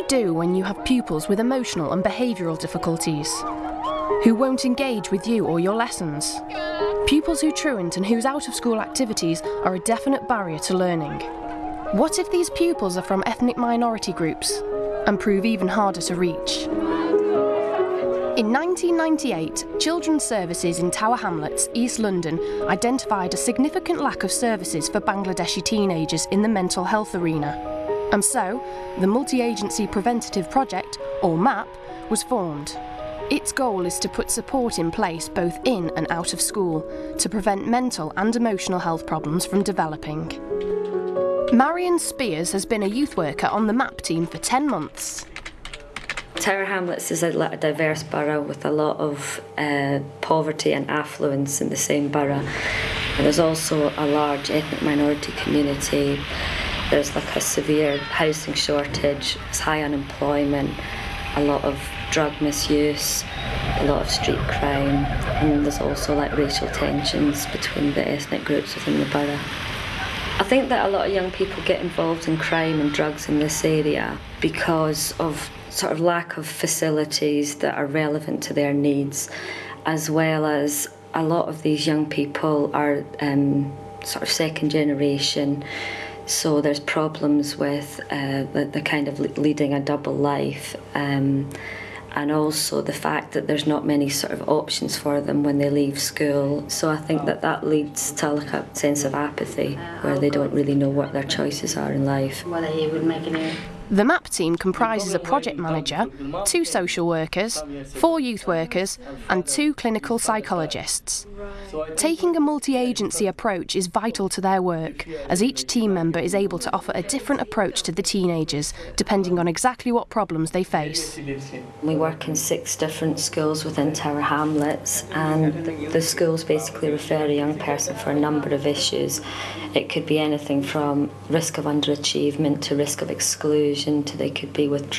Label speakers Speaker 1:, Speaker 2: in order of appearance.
Speaker 1: you do when you have pupils with emotional and behavioural difficulties? Who won't engage with you or your lessons? Pupils who truant and whose out-of-school activities are a definite barrier to learning. What if these pupils are from ethnic minority groups and prove even harder to reach? In 1998, Children's Services in Tower Hamlets, East London, identified a significant lack of services for Bangladeshi teenagers in the mental health arena. And so, the Multi-Agency Preventative Project, or MAP, was formed. Its goal is to put support in place both in and out of school to prevent mental and emotional health problems from developing. Marion Spears has been a youth worker on the MAP team for 10 months.
Speaker 2: Tower Hamlets is a diverse borough with a lot of poverty and affluence in the same borough. And there's also a large ethnic minority community. There's like a severe housing shortage, there's high unemployment, a lot of drug misuse, a lot of street crime, and there's also like racial tensions between the ethnic groups within the borough. I think that a lot of young people get involved in crime and drugs in this area because of sort of lack of facilities that are relevant to their needs, as well as a lot of these young people are sort of second generation, so there's problems with the kind of leading a double life, and also the fact that there's not many sort of options for them when they leave school. So I think that that leads to like a sense of apathy where they don't really know what their choices are in life.
Speaker 1: The MAP team comprises a project manager, 2 social workers, 4 youth workers and 2 clinical psychologists. Taking a multi-agency approach is vital to their work, as each team member is able to offer a different approach to the teenagers, depending on exactly what problems they face.
Speaker 2: We work in 6 different schools within Tower Hamlets, and the schools basically refer a young person for a number of issues. It could be anything from risk of underachievement to risk of exclusion, to they could be withdrawn